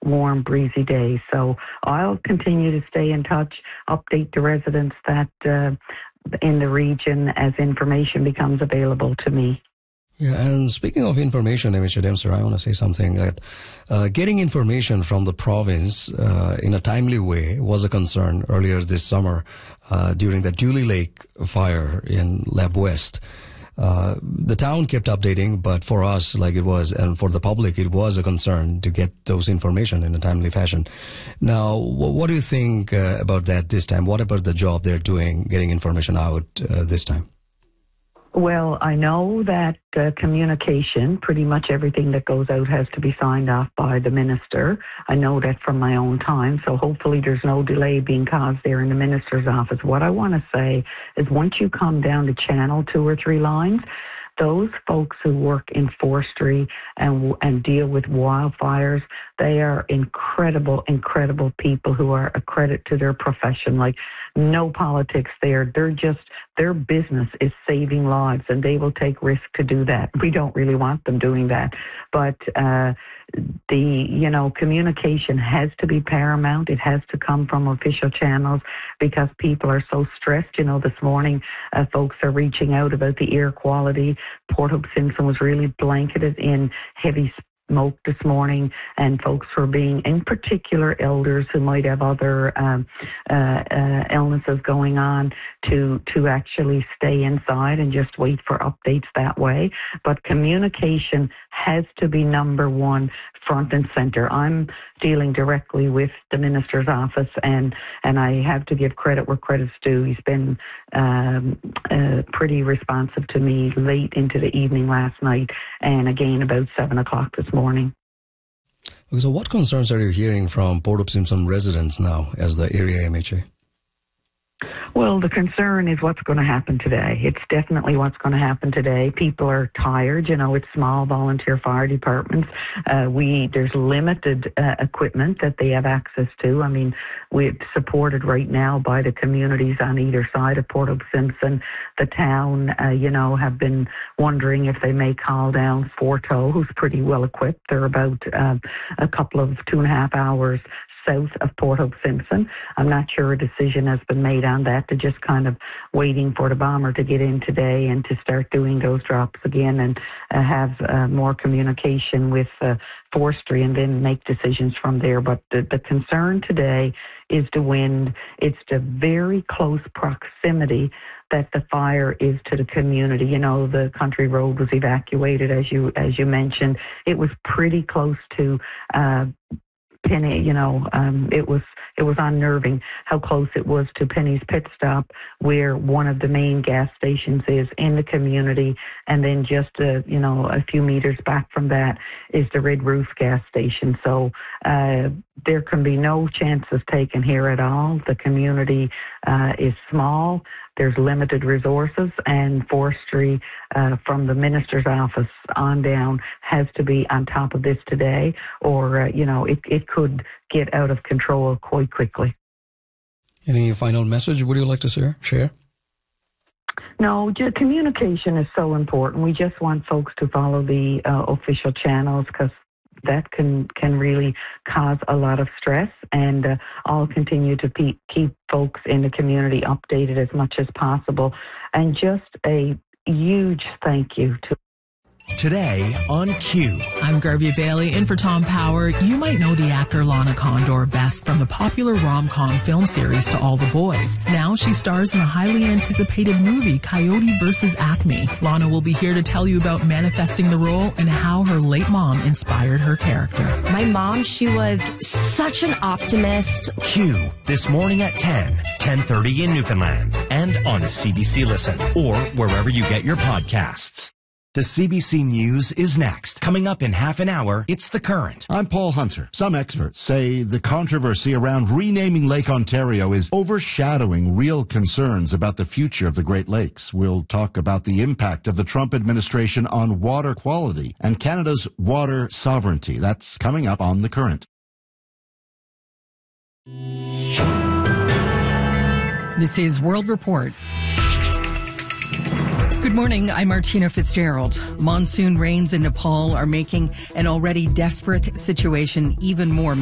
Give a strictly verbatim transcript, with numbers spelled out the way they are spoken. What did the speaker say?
warm, breezy day. So I'll continue to stay in touch, update the residents that uh, in the region as information becomes available to me. Yeah, and speaking of information, M H A Dempster, I want to say something that uh, getting information from the province uh, in a timely way was a concern earlier this summer uh, during the Dooley Lake fire in Lab West. Uh, the town kept updating, but for us, like it was, and for the public, it was a concern to get those information in a timely fashion. Now, what do you think uh, about that this time? What about the job they're doing, getting information out uh, this time? Well, I know that uh, communication, pretty much everything that goes out has to be signed off by the minister. I know that from my own time, so hopefully there's no delay being caused there in the minister's office. What I want to say is once you come down to channel two or three lines, those folks who work in forestry and and deal with wildfires, they are incredible, incredible people who are a credit to their profession. Like, no politics there. They're just, their business is saving lives, and they will take risk to do that. We don't really want them doing that. But uh, the, you know, communication has to be paramount. It has to come from official channels because people are so stressed. You know, this morning, uh, folks are reaching out about the air quality. Port Hope Simpson was really blanketed in heavy smoke this morning, and folks were being, in particular elders who might have other um, uh, uh, illnesses going on, to to actually stay inside and just wait for updates that way. But communication has to be number one, front and center. I'm dealing directly with the minister's office, and and I have to give credit where credit's due. He's been um, uh, pretty responsive to me late into the evening last night, and again about seven o'clock this morning. Okay, so what concerns are you hearing from Port Hope Simpson residents now as the area M H A? Well, the concern is what's going to happen today. It's definitely what's going to happen today. People are tired. You know, it's small volunteer fire departments. Uh, we there's limited uh, equipment that they have access to. I mean, we're supported right now by the communities on either side of Port Hope Simpson. The town, uh, you know, have been wondering if they may call down Forto, who's pretty well equipped. They're about uh, a couple of two and a half hours south of Port Hope Simpson. I'm not sure a decision has been made on that. They're just kind of waiting for the bomber to get in today and to start doing those drops again and uh, have uh, more communication with uh, forestry and then make decisions from there. But the, the concern today is the wind. It's the very close proximity that the fire is to the community. You know, the country road was evacuated, as you as you mentioned. It was pretty close to uh, Penny, you know, um, it was it was unnerving how close it was to Penny's Pit Stop, where one of the main gas stations is in the community, and then just a, you know a few meters back from that is the Red Roof gas station. So uh, there can be no chances taken here at all. The community uh, is small. There's limited resources, and forestry uh, from the minister's office on down has to be on top of this today, or, uh, you know, it, it could get out of control quite quickly. Any final message would you like to share? No, just communication is so important. We just want folks to follow the uh, official channels, because that can can really cause a lot of stress, and uh, I'll continue to pe- keep folks in the community updated as much as possible. And just a huge thank you to Today on Q. I'm Garvey Bailey, in for Tom Power. You might know the actor Lana Condor best from the popular rom-com film series To All the Boys. Now she stars in the highly anticipated movie Coyote versus Acme. Lana will be here to tell you about manifesting the role and how her late mom inspired her character. My mom, she was such an optimist. Q, this morning at ten, ten thirty in Newfoundland, and on C B C Listen, or wherever you get your podcasts. The C B C News is next. Coming up in half an hour, it's The Current. I'm Paul Hunter. Some experts say the controversy around renaming Lake Ontario is overshadowing real concerns about the future of the Great Lakes. We'll talk about the impact of the Trump administration on water quality and Canada's water sovereignty. That's coming up on The Current. This is World Report. Good morning, I'm Martina Fitzgerald. Monsoon rains in Nepal are making an already desperate situation even more